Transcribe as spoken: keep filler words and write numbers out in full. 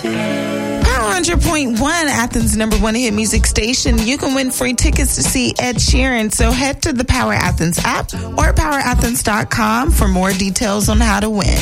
Power one hundred point one, Athens' number one hit music station. You can win free tickets to see Ed Sheeran. So head to the Power Athens app or power athens dot com for more details on how to win.